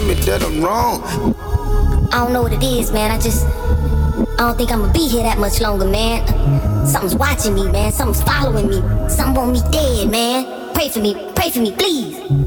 me that I'm wrong. I don't know what it is, man. I don't think I'ma be here that much longer, man. Something's watching me, man. Something's following me. Something want me dead, man. Pray for me, please.